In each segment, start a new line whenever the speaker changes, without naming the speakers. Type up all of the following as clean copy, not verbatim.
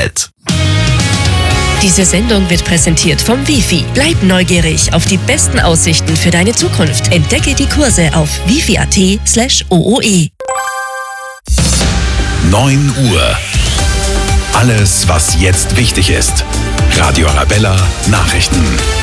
Welt.
Diese Sendung wird präsentiert vom Wifi. Bleib neugierig auf die besten Aussichten für deine Zukunft. Entdecke die Kurse auf wifi.at/ooe.
9 Uhr. Alles, was jetzt wichtig ist. Radio Arabella Nachrichten.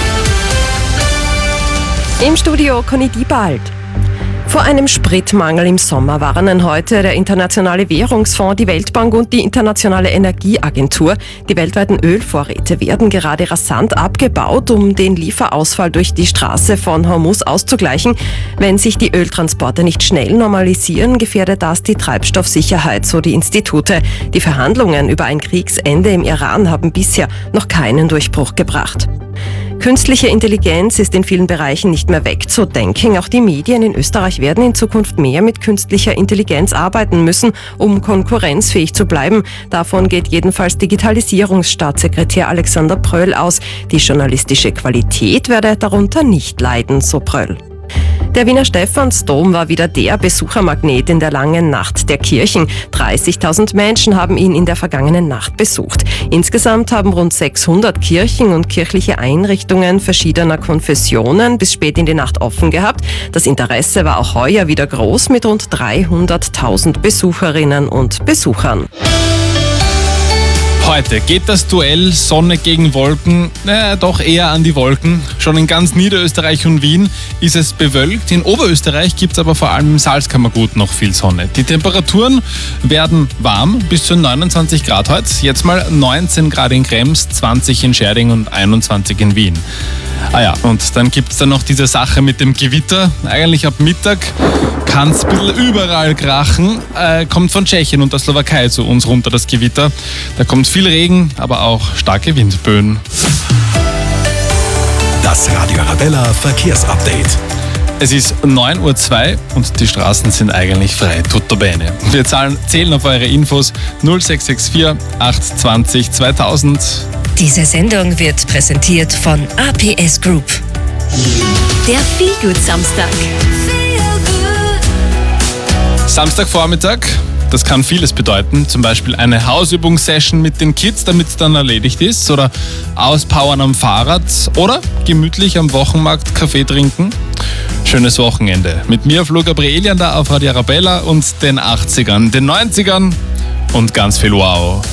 Im Studio Conny Diebald. Vor einem Spritmangel im Sommer warnen heute der Internationale Währungsfonds, die Weltbank und die Internationale Energieagentur. Die weltweiten Ölvorräte werden gerade rasant abgebaut, um den Lieferausfall durch die Straße von Hormuz auszugleichen. Wenn sich die Öltransporte nicht schnell normalisieren, gefährdet das die Treibstoffsicherheit, so die Institute. Die Verhandlungen über ein Kriegsende im Iran haben bisher noch keinen Durchbruch gebracht. Künstliche Intelligenz ist in vielen Bereichen nicht mehr wegzudenken. Auch die Medien in Österreich werden in Zukunft mehr mit künstlicher Intelligenz arbeiten müssen, um konkurrenzfähig zu bleiben. Davon geht jedenfalls Digitalisierungsstaatssekretär Alexander Pröll aus. Die journalistische Qualität werde darunter nicht leiden, so Pröll. Der Wiener Stephansdom war wieder der Besuchermagnet in der langen Nacht der Kirchen. 30.000 Menschen haben ihn in der vergangenen Nacht besucht. Insgesamt haben rund 600 Kirchen und kirchliche Einrichtungen verschiedener Konfessionen bis spät in die Nacht offen gehabt. Das Interesse war auch heuer wieder groß mit rund 300.000 Besucherinnen und Besuchern.
Heute geht das Duell Sonne gegen Wolken doch eher an die Wolken. Schon in ganz Niederösterreich und Wien ist es bewölkt. In Oberösterreich gibt es aber vor allem im Salzkammergut noch viel Sonne. Die Temperaturen werden warm, bis zu 29 Grad heute. Jetzt mal 19 Grad in Krems, 20 in Scherding und 21 in Wien. Und dann gibt es dann noch diese Sache mit dem Gewitter. Eigentlich ab Mittag kann es ein bisschen überall krachen. Kommt von Tschechien und der Slowakei zu uns runter, das Gewitter. Da kommt viel Regen, aber auch starke Windböen.
Das Radio Arabella Verkehrsupdate.
Es ist 9:02 Uhr und die Straßen sind eigentlich frei. Tutto bene. Wir zählen auf eure Infos 0664 820 2000.
Diese Sendung wird präsentiert von APS Group.
Der Feelgood-Samstag.
Samstagvormittag, das kann vieles bedeuten. Zum Beispiel eine Hausübungssession mit den Kids, damit es dann erledigt ist. Oder auspowern am Fahrrad. Oder gemütlich am Wochenmarkt Kaffee trinken. Schönes Wochenende. Mit mir, Flo Gabrielian, da auf Radio Arabella und den 80ern, den 90ern und ganz viel Wow.